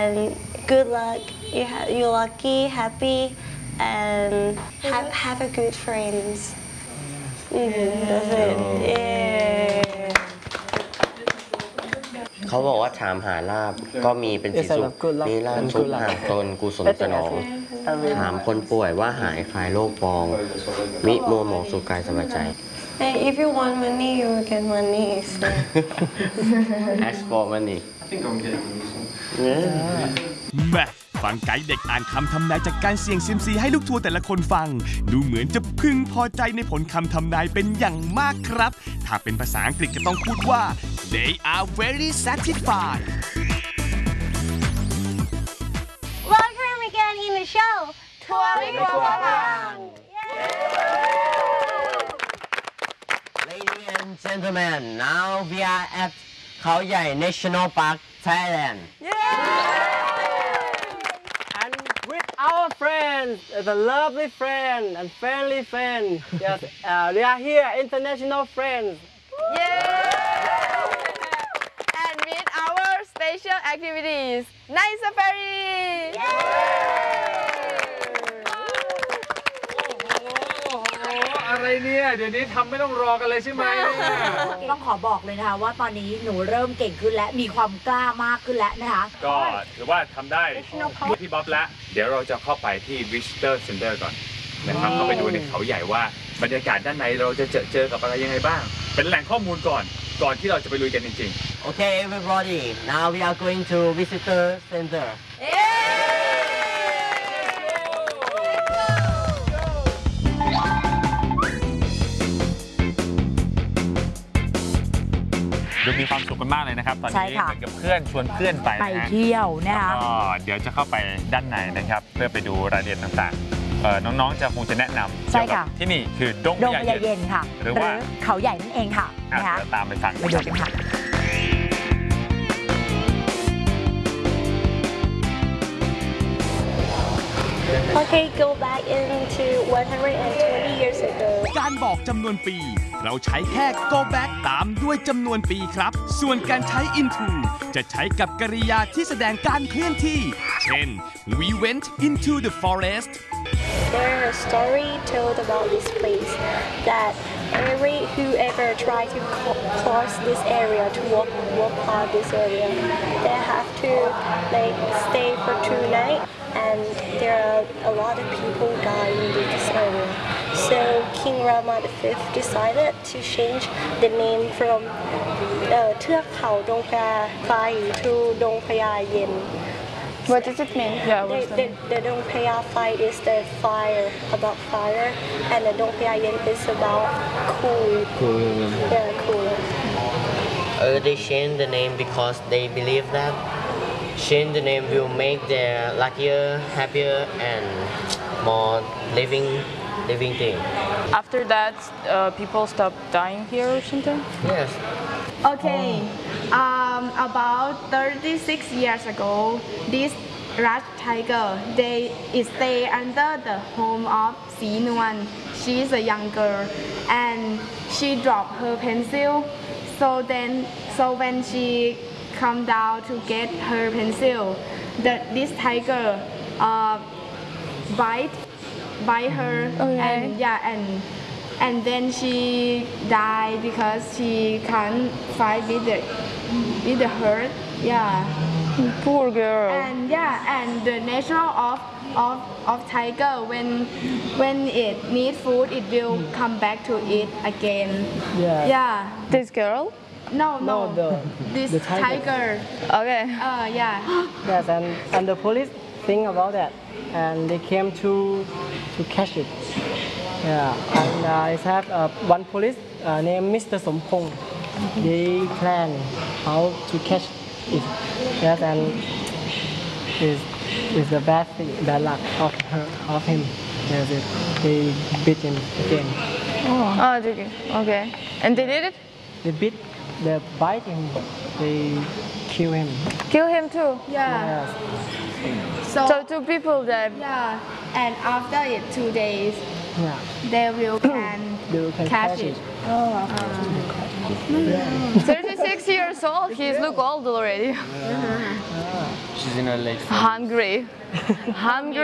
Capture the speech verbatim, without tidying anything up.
and good luck. You ha you're lucky, happy, and have have a good friends. Mm-hmm. That's it. Yeah. เขาบอกว่าถามหาลาบก็มีเป็นสีสุขนี่ลาบชุบห่างตนกุศลสนองถามคนป่วยว่าหายคลายโรคปองมิมัวหมองสุขกายสบายใจ Hey, if you want money, you will get money. So. Ask for money. I think I'm getting this one. แม่ฟังไกด์เด็กอ่านคำทำนายจากการเสี่ยงซิมซีให้ลูกทัวร์แต่ละคนฟังดูเหมือนจะพึงพอใจในผลคำทำนายเป็นอย่างมากครับถ้าเป็นภาษาอังกฤษจะต้องพูดว่า they are very satisfied Welcome again in the show ทัวร์ไม่กลัวฝรั่ง Ladies and gentlemen, now we are at Khao Yai National Park, Thailand. And with our friends, the lovely friend and friendly friend, yes, uh, they are here, international friends. Yeah! And with our special activities, Night Safari! Yeah! อะไรเนี่ยเดี๋ยวนี้ทำไม่ต้องรอกันเลยใช่ไหมต้องขอบอกเลยนะคะว่าตอนนี้หนูเริ่มเก่งขึ้นและมีความกล้ามากขึ้นแล้วนะคะก็ถือว่าทำได้พี่บ๊อบแล้วเดี๋ยวเราจะเข้าไปที่ Visitor Center ก่อนนะครับเข้าไปดูในเขาใหญ่ว่าบรรยากาศด้านในเราจะเจอเจอกับอะไรยังไงบ้างเป็นแหล่งข้อมูลก่อนก่อนที่เราจะไปลุยกันจริงๆ Okay, everybody. Now we are going to Visitor Center. ดูมีความสุขกันมากเลยนะครับตอนนี้เหมือนกับเพื่อนชวนเพื่อนไปไปเที่ยวนะคะก็เดี๋ยวจะเข้าไปด้านในนะครับเพื่อไปดูรายละเอียดต่างๆน้องๆจะคงจะแนะนำเกี่ยวกับที่นี่คือดงพญาเย็นค่ะหรือว่าเขาใหญ่นั่นเองค่ะนะคะตามไปฟังไปดูกันค่ะ Okay, go back into one hundred twenty years ago. การบอกจำนวนปีเราใช้แค่ go back ตามด้วยจำนวนปีครับส่วนการใช้ into จะใช้กับกริยาที่แสดงการเคลื่อนที่เช่น we went into the forest There's a story told about this place that every whoever try to cross this area to walk walk past this area, they have to like stay for two nights, and there are a lot of people dying in this area. So King Rama the Fifth decided to change the name from uh, เทือกเขาดงพญาไฟ to ดงพญาเย็น What does it mean? Yeah, the, the, the Dong Phaya fight is the fire, about fire, and the Dong Phaya Yen is about cool. Cool. Yeah, cool. Uh, they changed the name because they believe that change the name will make them luckier, happier, and more living, living thing. After that, uh, people stop dying here or something? Yes. Okay, um, about thirty-six years ago, this rat tiger, they stay under the home of Si Nuan. She is a young girl, and she dropped her pencil. So then, so when she come down to get her pencil, the, this tiger uh, bite, bite her, okay. and yeah, and. And then she died because she can't fight with the with the hurt. Yeah. Poor girl. And yeah, and the nature of of of tiger when when it need food, it will come back to eat again. Yeah. Yeah. This girl? No, no. No, the, this the tiger. tiger. Okay. Uh, yeah. Yes, and and the police think about that, and they came to to catch it. Yeah, and uh, I have uh, one police uh, named Mister Sompong. They plan how to catch it. Yes, and is is the bad thing, bad luck of her, of him. Yes, it, they beat him again. Oh, oh okay. okay. And they did it? They beat, they bite him. They kill him. Kill him too? Yeah. Yes. So, so two people died. Yeah, and after it two days. Yeah. They will can, they will can catch, catch it. it. Oh, okay. thirty-six years old, he's look old already. She's in her late Hungry. Hungry.